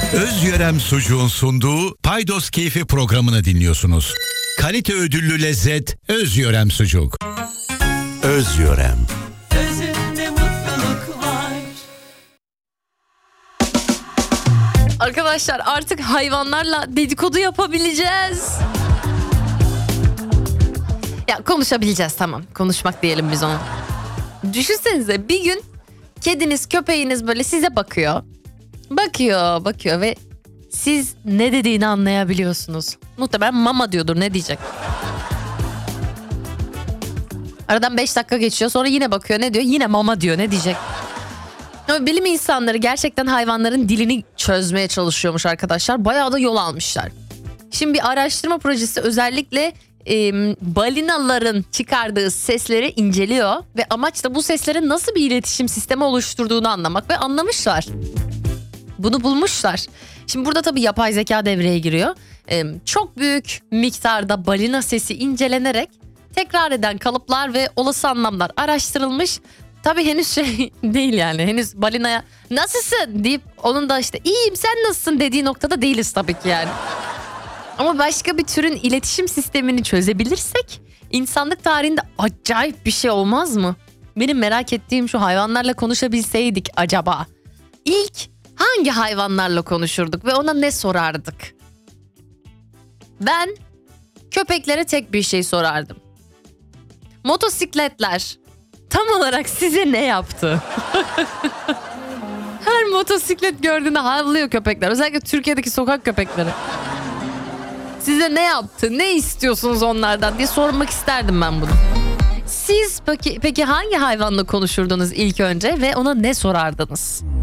Özyörem Sucuğun sunduğu Paydos Keyfi programını dinliyorsunuz. Kalite ödüllü lezzet Özyörem Sucuk. Özyörem. Özünde mutluluk var. Arkadaşlar artık hayvanlarla dedikodu yapabileceğiz. Ya konuşabileceğiz, tamam. Konuşmak diyelim biz ona. Düşünsenize bir gün kediniz, köpeğiniz böyle size bakıyor. Bakıyor ve siz ne dediğini anlayabiliyorsunuz. Muhtemelen mama diyordur, ne diyecek? Aradan 5 dakika geçiyor, sonra yine bakıyor, ne diyor? Yine mama diyor, ne diyecek? Ama bilim insanları gerçekten hayvanların dilini çözmeye çalışıyormuş arkadaşlar. Bayağı da yol almışlar. Şimdi bir araştırma projesi özellikle balinaların çıkardığı sesleri inceliyor. Ve amaç da bu seslerin nasıl bir iletişim sistemi oluşturduğunu anlamak ve anlamışlar. Bunu bulmuşlar. Şimdi burada tabii yapay zeka devreye giriyor. Çok büyük miktarda balina sesi incelenerek tekrar eden kalıplar ve olası anlamlar araştırılmış. Tabii henüz şey değil yani. Henüz balinaya nasılsın deyip onun da işte iyiyim sen nasılsın dediği noktada değiliz tabii ki yani. Ama başka bir türün iletişim sistemini çözebilirsek insanlık tarihinde acayip bir şey olmaz mı? Benim merak ettiğim şu, hayvanlarla konuşabilseydik acaba İlk hangi hayvanlarla konuşurduk ve ona ne sorardık? Ben köpeklere tek bir şey sorardım. Motosikletler tam olarak size ne yaptı? Her motosiklet gördüğünde havlıyor köpekler. Özellikle Türkiye'deki sokak köpekleri. Size ne yaptı? Ne istiyorsunuz onlardan diye sormak isterdim ben bunu. Siz peki hangi hayvanla konuşurdunuz ilk önce ve ona ne sorardınız?